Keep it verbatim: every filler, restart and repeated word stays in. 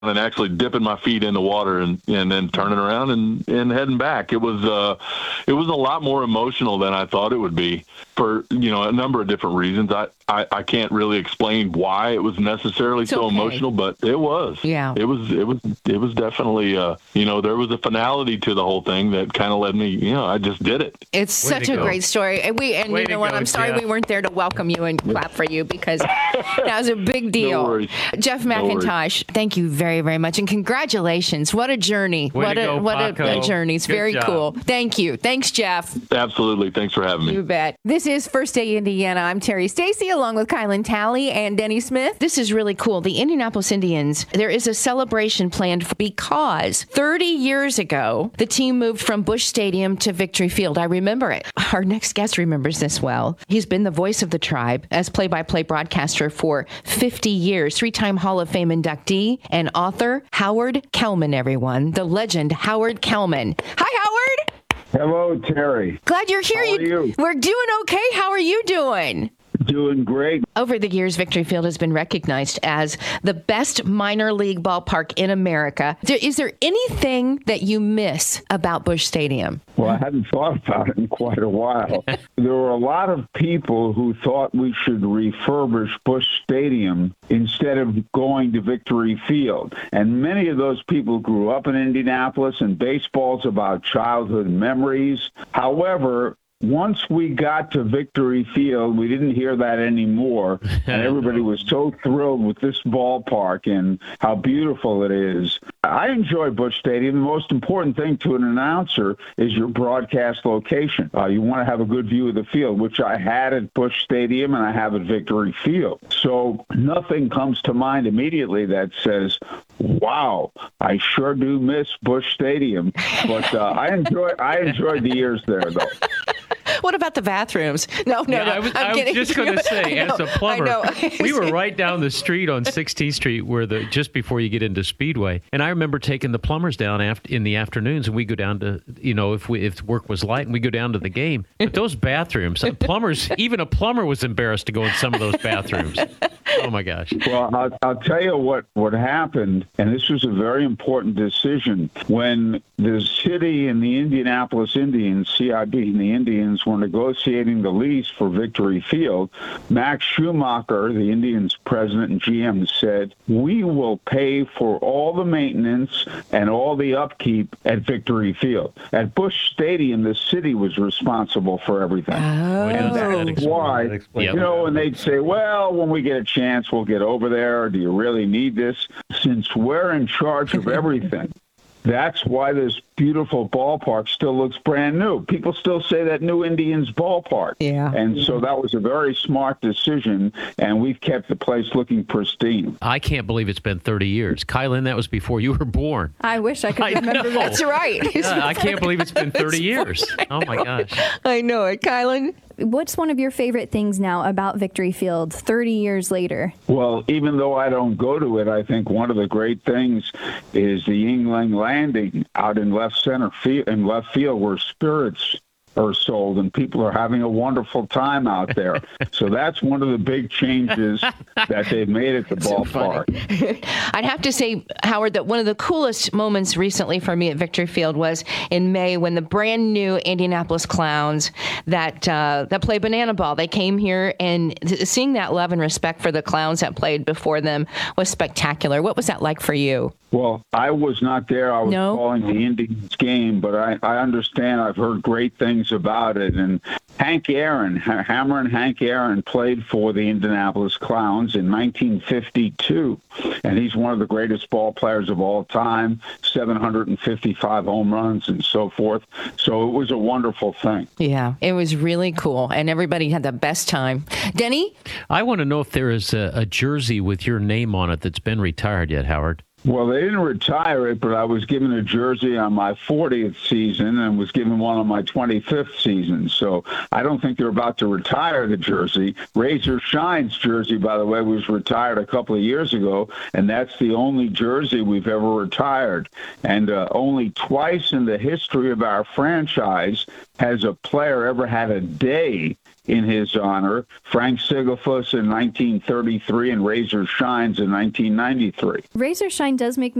and actually dipping my feet in the water and, and then turning around and, and heading back. It was uh, it was a lot more emotional than I thought it would be for, you know, a number of different reasons. I, I, I can't really explain why it was necessarily It's so okay. emotional, but it was. Yeah. It was it was it was definitely uh, you know, there was a finality to the whole thing that kind of led me, you know, I just did it. It's Way such to a go. great story. And we and Way you to know what? go, I'm sorry Jeff. we weren't there to welcome you and clap for you because that was a big deal. No worries. Jeff No worries. McIntosh, thank you very, very much. And congratulations. What a journey. Way what to a go, what a, Paco. a journey. It's Good very job. cool. Thank you. Thanks, Jeff. Absolutely. Thanks for having me. You bet. This is First Day Indiana. I'm Terry Stacy along with Kylan Talley and Denny Smith. This is really cool. The Indianapolis Indians, there is a celebration planned because thirty years ago, the team moved from Busch Stadium to Victory Field. I remember it. Our next guest remembers this well. He's been the voice of the tribe as play-by-play broadcaster for fifty years, three-time Hall of Fame inductee and author Howard Kelman, everyone. The legend Howard Kelman. Hi, Howard. Hello, Terry. Glad you're here. How are you? We're doing okay. How are you doing? Doing great. Over the years, Victory Field has been recognized as the best minor league ballpark in America. There- Is there anything that you miss about Busch Stadium? Well, I hadn't thought about it in quite a while. There were a lot of people who thought we should refurbish Busch Stadium instead of going to Victory Field. And many of those people grew up in Indianapolis, and baseball's about childhood memories. However, once we got to Victory Field, we didn't hear that anymore, and everybody was so thrilled with this ballpark and how beautiful it is. I enjoy Busch Stadium. The most important thing to an announcer is your broadcast location. Uh, you want to have a good view of the field, which I had at Busch Stadium and I have at Victory Field. So nothing comes to mind immediately that says, wow, I sure do miss Busch Stadium. But uh, I enjoy I enjoyed the years there, though. What about the bathrooms? No, no, Yeah, no. I was, I'm I was kidding. just going to say, I know, as a plumber, I know. we were right down the street on sixteenth Street, where the just before you get into Speedway. And I remember taking the plumbers down after, in the afternoons, and we go down to, you know, if we if work was light, and we go down to the game. But those bathrooms, plumbers, even a plumber was embarrassed to go in some of those bathrooms. Oh my gosh! Well, I'll, I'll tell you what, what happened, and this was a very important decision. When the city and the Indianapolis Indians, C I B and the Indians, were negotiating the lease for Victory Field, Max Schumacher, the Indians president and G M, said, we will pay for all the maintenance and all the upkeep at Victory Field. At Busch Stadium, the city was responsible for everything. Oh. And that's why, Yep. you know, and they'd say, well, when we get a chance, we'll get over there. Do you really need this? Since we're in charge of everything, that's why this beautiful ballpark still looks brand new. People still say that New Indians ballpark. Yeah. And so that was a very smart decision, and we've kept the place looking pristine. I can't believe it's been thirty years. Kylan, that was before you were born. I wish I could I remember know. that. That's right. Yeah, I can't believe it's been thirty years. Oh my gosh! I know it. Kylan? What's one of your favorite things now about Victory Field thirty years later? Well, even though I don't go to it, I think one of the great things is the Yingling Landing out in left center field, in left field, where spirits are sold and people are having a wonderful time out there. So that's one of the big changes that they've made at the ballpark. I'd have to say, Howard, that one of the coolest moments recently for me at Victory Field was in May when the brand new Indianapolis Clowns that uh, that play banana ball, they came here, and th- seeing that love and respect for the Clowns that played before them was spectacular. What was that like for you? Well, I was not there. I was No? calling the Indians game, but I, I understand. I've heard great things about it. And Hank Aaron, Ha- Hammer and Hank Aaron played for the Indianapolis Clowns in nineteen fifty-two, and he's one of the greatest ball players of all time, seven hundred fifty-five home runs and so forth. So it was a wonderful thing. Yeah, it was really cool, and everybody had the best time. Denny? I want to know if there is a, a jersey with your name on it that's been retired yet, Howard. Well, they didn't retire it, but I was given a jersey on my fortieth season and was given one on my twenty-fifth season. So I don't think they're about to retire the jersey. Razor Shine's jersey, by the way, was retired a couple of years ago, and that's the only jersey we've ever retired. And uh, only twice in the history of our franchise has a player ever had a day in his honor, Frank Sigelfuss in nineteen thirty-three, and Razor Shines in nineteen ninety-three. Razor Shine does make